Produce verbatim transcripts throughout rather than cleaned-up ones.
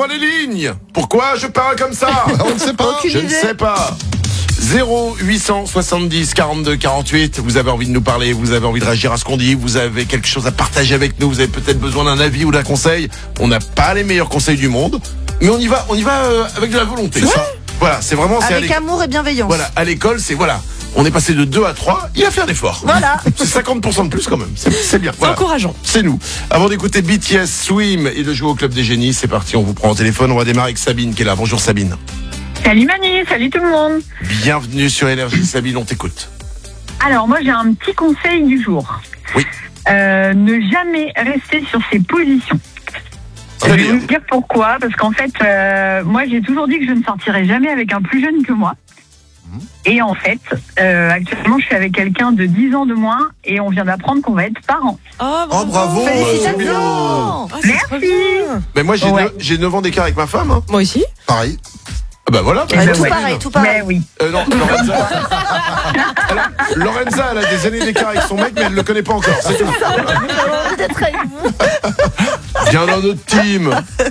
prends les lignes. Pourquoi je parle comme ça? On ne sait pas. Je ne sais pas. zéro huit cent soixante-dix quarante-deux quarante-huit. Vous avez envie de nous parler, vous avez envie de réagir à ce qu'on dit, vous avez quelque chose à partager avec nous, vous avez peut-être besoin d'un avis ou d'un conseil. On n'a pas les meilleurs conseils du monde, mais on y va, on y va euh, avec de la volonté. C'est ça. Voilà, c'est vraiment c'est Avec amour et bienveillance. Voilà, à l'école, c'est voilà. On est passé de deux à trois, il a fait un effort. Voilà. C'est cinquante pour cent de plus quand même. C'est, c'est bien. C'est Voilà. encourageant. C'est nous. Avant d'écouter B T S Swim et de jouer au Club des Génies, c'est parti, on vous prend au téléphone. On va démarrer avec Sabine qui est là. Bonjour Sabine. Salut Manu, salut tout le monde. Bienvenue sur Énergie. Sabine, on t'écoute. Alors moi j'ai un petit conseil du jour. Oui. Euh, ne jamais rester sur ses positions. Je vais vous dire pourquoi, parce qu'en fait, euh, moi j'ai toujours dit que je ne sortirais jamais avec un plus jeune que moi. Et en fait, euh, actuellement je suis avec quelqu'un de dix ans de moins et on vient d'apprendre qu'on va être parents. Oh, Oh, bravo. Félicitations. Oh, c'est Merci. trop bien. Mais moi j'ai, Ouais. neuf, j'ai neuf ans d'écart avec ma femme. Hein. Moi aussi. Pareil. Ah bah voilà. Ouais, bah tout ouais. pareil, tout pareil. Mais oui. Euh, non, Lorenza. elle a, Lorenza, elle a des années d'écart avec son mec, mais elle le connaît pas encore. C'est tout. J'ai envie d'être avec vous. Viens dans notre team.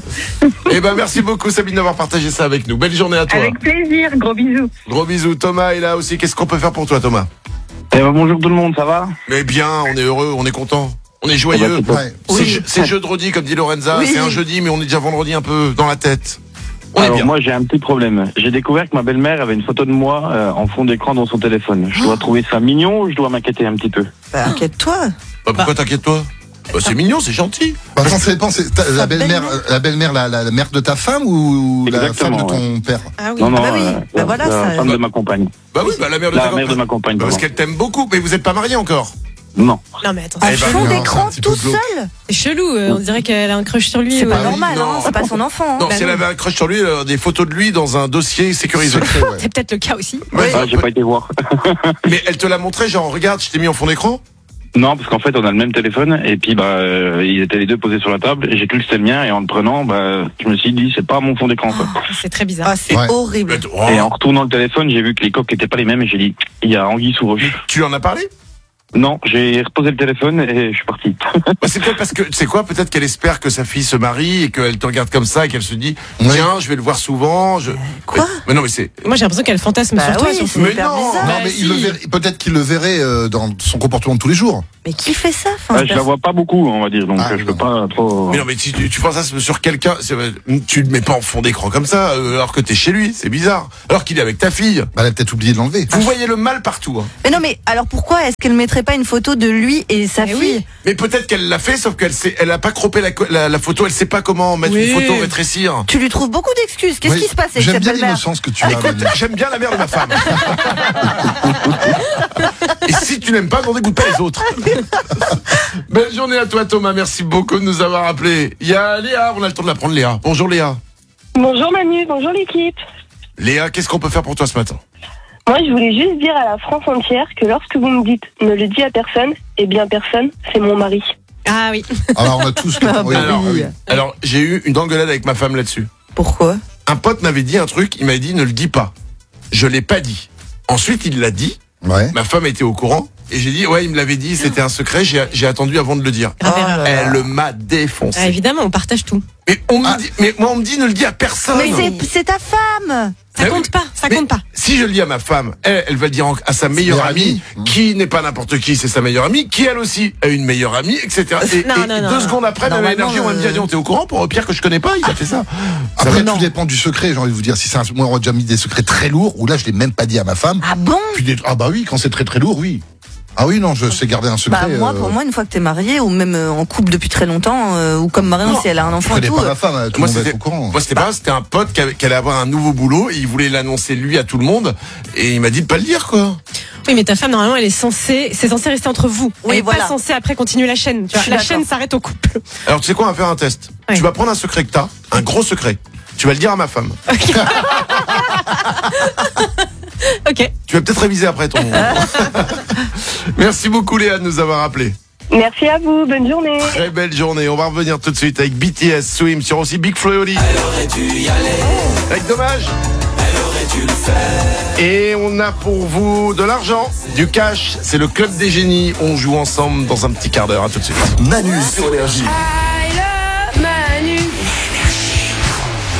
Eh ben merci beaucoup Sabine d'avoir partagé ça avec nous. Belle journée à toi. Avec plaisir, gros bisous. Gros bisous. Thomas est là aussi. Qu'est-ce qu'on peut faire pour toi, Thomas? Eh ben, bonjour tout le monde, ça va? Mais bien, on est heureux, on est content. On est joyeux. Ouais. C'est, Oui. je- c'est jeudi, comme dit Lorenza. Oui. C'est un jeudi, mais on est déjà vendredi un peu dans la tête. On est Alors bien. moi j'ai un petit problème. J'ai découvert que ma belle-mère avait une photo de moi euh, en fond d'écran dans son téléphone. Je dois trouver ça mignon ou je dois m'inquiéter un petit peu? Bah, inquiète-toi. Bah, pourquoi t'inquiètes-toi? Bah, c'est mignon, c'est gentil. Bah, ça, ça dépend, c'est ta- la Sa belle-mère, belle-mère. la belle-mère, la, la, la mère de ta femme ou la Exactement, femme de ton père? Ah oui. Non, non, bah oui. euh, Bah la- voilà, la ça- femme de ma compagne. Bah oui, bah la mère de La ta mère de ma compagne, Bah, parce pardon. qu'elle t'aime beaucoup, mais vous êtes pas mariés encore. Non. Non mais attends, En Eh ben, fond non, c'est un d'écran, petit peu tout glauque. seul. c'est chelou. euh, On dirait qu'elle a un crush sur lui. C'est ouais. pas oui, normal, non. hein. C'est pas son enfant. Non, Hein. si elle avait un crush sur lui, elle aurait des photos de lui dans un dossier sécurisé. Secret, ouais. C'est peut-être le cas aussi. Ouais, Ah, j'ai pas été voir. Mais elle te l'a montré, genre, regarde, je t'ai mis en fond d'écran. Non, parce qu'en fait on a le même téléphone et puis bah euh, ils étaient les deux posés sur la table et j'ai cru que c'était le mien et en le prenant bah je me suis dit c'est pas mon fond d'écran quoi. Oh, c'est très bizarre. Ah, c'est Ouais. horrible. Oh. Et en retournant le téléphone j'ai vu que les coques étaient pas les mêmes et j'ai dit il y a anguille sous roche. Tu lui en as parlé? Non, j'ai reposé le téléphone et je suis parti. Bah, c'est peut-être parce que, c'est quoi, peut-être qu'elle espère que sa fille se marie et qu'elle te regarde comme ça et qu'elle se dit, Ouais. tiens, je vais le voir souvent. Je... Quoi? mais, mais non, mais c'est. Moi j'ai l'impression qu'elle fantasme Bah sur toi. oui, surtout. c'est Mais hyper non. bizarre. Non, Bah, mais si. il le verrait- peut-être qu'il le verrait euh, dans son comportement de tous les jours. Mais qui fait ça? Enfin, Ah, je la vois pas beaucoup on va dire donc Ah, euh, je peux non. pas trop. Mais non, mais tu, tu, tu penses ça sur quelqu'un, c'est- tu le mets pas en fond d'écran comme ça, euh, alors que t'es chez lui, c'est bizarre. Alors qu'il est avec ta fille. Bah, elle a peut-être oublié de l'enlever. Vous voyez le mal partout. Hein. Mais non, mais alors pourquoi est-ce qu'elle mettrait pas une photo de lui et sa Eh fille? oui. Mais peut-être qu'elle l'a fait, sauf qu'elle sait, elle a pas croppé la, co- la, la photo, elle sait pas comment mettre Oui. une photo, rétrécir. Tu lui trouves beaucoup d'excuses. Qu'est-ce Oui. qui se passe avec J'aime cette bien belle-mère? l'innocence que tu as. Écoute, Manu. j'aime bien la mère de ma femme. Et si tu n'aimes pas, n'en dégoûte pas les autres. Belle journée à toi Thomas, merci beaucoup de nous avoir appelés. Il y a Léa, on a le temps de la prendre Léa. Bonjour Léa. Bonjour Manu, bonjour l'équipe. Léa, qu'est-ce qu'on peut faire pour toi ce matin? Moi, je voulais juste dire à la France entière que lorsque vous me dites ne le dis à personne, eh bien personne, c'est mon mari. Ah oui. Alors, on a tous. Ah, oui, bah alors, oui, oui. oui. Alors, j'ai eu une engueulade avec ma femme là-dessus. Pourquoi? Un pote m'avait dit un truc, il m'a dit ne le dis pas. Je l'ai pas dit. Ensuite, il l'a dit, Ouais. ma femme était au courant, et j'ai dit, ouais, il me l'avait dit, c'était un secret, j'ai, j'ai attendu avant de le dire. Grave Oh erreur. là là. Elle m'a défoncé. Ah, évidemment, on partage tout. Mais on me Ah. dit, mais moi on me dit ne le dis à personne. Mais c'est- c'est ta femme. Ça Mais compte oui. pas. Ça Mais compte pas. Si je le dis à ma femme, elle, elle va le dire en- à sa meilleure meilleure amie, amie. qui n'est pas n'importe qui, c'est sa meilleure amie, qui elle aussi a une meilleure amie, et cetera. Et, Non, et non, non, deux non. secondes après, même Normalement, l'énergie, on va me dire, euh, dis donc, t'es au courant pour Pierre que je connais pas, il a fait ça. Ça Après, va- tout dépend du secret, j'ai envie de vous dire. Si c'est un, moi, on a déjà mis des secrets très lourds, où là, je l'ai même pas dit à ma femme. Ah bon? Puis des- ah bah oui, quand c'est très très lourd, oui. Ah oui, non, je sais garder un secret. Bah moi, euh, pour moi, une fois que t'es marié ou même euh, en couple depuis très longtemps, euh, ou comme Marion Non. si elle a un je enfant et connais tout. pas euh, ma femme, tout le Moi, monde va c'était, être au courant. moi, c'était pas, c'était un pote qui, avait- qui allait avoir un nouveau boulot, et il voulait l'annoncer lui à tout le monde, et il m'a dit de pas le dire, quoi. Oui, mais ta femme, normalement, elle est censée, c'est censé rester entre vous. Oui, elle est voilà. pas censée après continuer la chaîne. Tu Je vois, suis la d'accord. chaîne s'arrête au couple. Alors, tu sais quoi, on va faire un test. Ouais. Tu vas prendre un secret que t'as, un gros secret. Tu vas le dire à ma femme. Ok. Tu vas peut-être réviser après ton. Merci beaucoup Léa de nous avoir appelés. Merci à vous, bonne journée. Très belle journée. On va revenir tout de suite avec B T S Swim sur aussi Big Flo et Oli. Avec dommage. Et on a pour vous de l'argent, du cash. C'est le Club des Génies. On joue ensemble dans un petit quart d'heure. À tout de suite. Manu sur Énergie.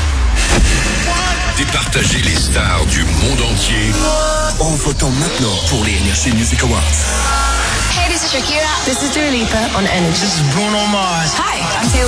partager les stars du monde entier en votant maintenant pour les Energy Music Awards. Hey, this is Shakira. This is Dua Lipa on Energy. This is Bruno Mars. Hi, I'm Taylor